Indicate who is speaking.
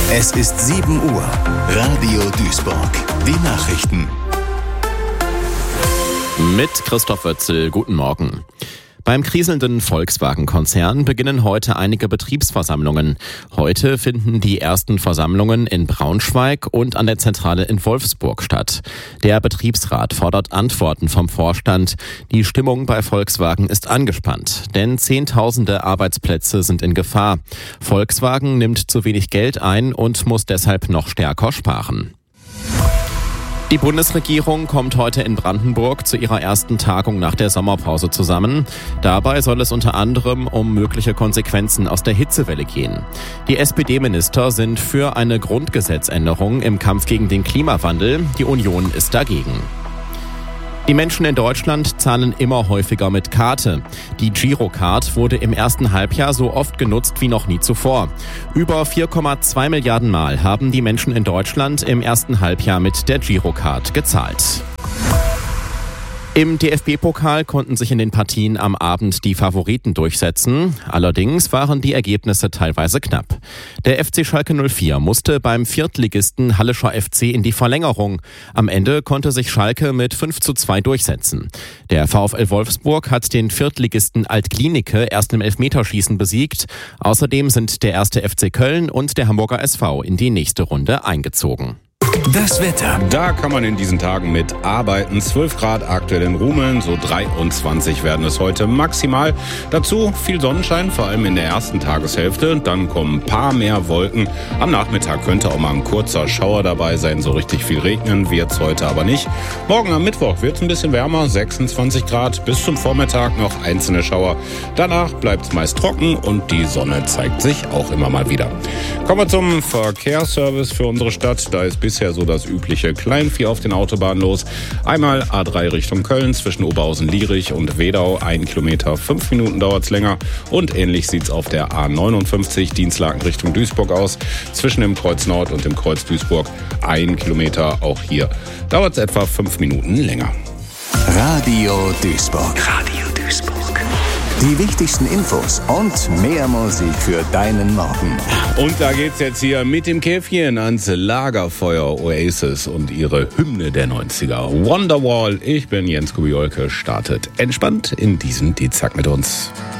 Speaker 1: Es ist 7 Uhr. Radio Duisburg. Die Nachrichten.
Speaker 2: Mit Christoph Wötzel, guten Morgen. Beim kriselnden Volkswagen-Konzern beginnen heute einige Betriebsversammlungen. Heute finden die ersten Versammlungen in Braunschweig und an der Zentrale in Wolfsburg statt. Der Betriebsrat fordert Antworten vom Vorstand. Die Stimmung bei Volkswagen ist angespannt, denn Zehntausende Arbeitsplätze sind in Gefahr. Volkswagen nimmt zu wenig Geld ein und muss deshalb noch stärker sparen. Die Bundesregierung kommt heute in Brandenburg zu ihrer ersten Tagung nach der Sommerpause zusammen. Dabei soll es unter anderem um mögliche Konsequenzen aus der Hitzewelle gehen. Die SPD-Minister sind für eine Grundgesetzänderung im Kampf gegen den Klimawandel. Die Union ist dagegen. Die Menschen in Deutschland zahlen immer häufiger mit Karte. Die Girocard wurde im ersten Halbjahr so oft genutzt wie noch nie zuvor. Über 4,2 Milliarden Mal haben die Menschen in Deutschland im ersten Halbjahr mit der Girocard gezahlt. Im DFB-Pokal konnten sich in den Partien am Abend die Favoriten durchsetzen. Allerdings waren die Ergebnisse teilweise knapp. Der FC Schalke 04 musste beim Viertligisten Hallischer FC in die Verlängerung. Am Ende konnte sich Schalke mit 5:2 durchsetzen. Der VfL Wolfsburg hat den Viertligisten Alt-Glienicke erst im Elfmeterschießen besiegt. Außerdem sind der 1. FC Köln und der Hamburger SV in die nächste Runde eingezogen.
Speaker 1: Das Wetter.
Speaker 3: Da kann man in diesen Tagen mit arbeiten. 12 Grad aktuell in Rumeln, so 23 werden es heute maximal. Dazu viel Sonnenschein, vor allem in der ersten Tageshälfte. Dann kommen ein paar mehr Wolken. Am Nachmittag könnte auch mal ein kurzer Schauer dabei sein. So richtig viel regnen wird's heute aber nicht. Morgen am Mittwoch wird's ein bisschen wärmer, 26 Grad. Bis zum Vormittag noch einzelne Schauer. Danach bleibt's meist trocken und die Sonne zeigt sich auch immer mal wieder. Kommen wir zum Verkehrsservice für unsere Stadt. Da ist bisher so das übliche Kleinvieh auf den Autobahnen los. Einmal A3 Richtung Köln zwischen Oberhausen-Lierich und Wedau. 1 Kilometer, 5 Minuten dauert's länger. Und ähnlich sieht's auf der A59 Dienstlaken Richtung Duisburg aus. Zwischen dem Kreuz Nord und dem Kreuz Duisburg 1 Kilometer. Auch hier dauert's etwa 5 Minuten länger.
Speaker 1: Radio Duisburg. Radio Duisburg. Die wichtigsten Infos und mehr Musik für deinen Morgen.
Speaker 3: Und da geht's jetzt hier mit dem Käffchen ans Lagerfeuer Oasis und ihre Hymne der 90er. Wonderwall. Ich bin Jens Kubiolke, startet entspannt in diesen Dienstag mit uns.